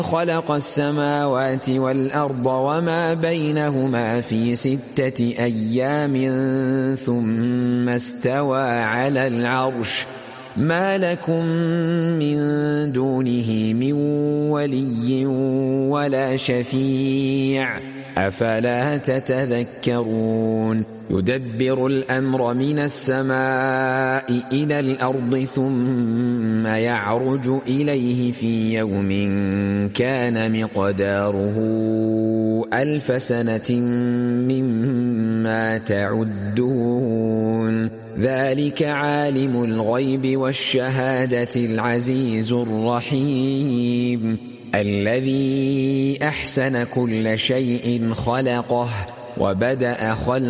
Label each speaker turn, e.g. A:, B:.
A: خلق السماوات والأرض وما بينهما في 6 أيام ثم استوى على العرش ما لكم من دونه من ولي ولا شفيع أفلا تتذكرون يدبر الأمر من السماء إلى الأرض ثم يعرج إليه في يوم كان مقداره 1000 سنة مما تعدون ذلك عالم الغيب والشهادة العزيز الرحيم الذي أحسن كل شيء خلقه وبدأ خلق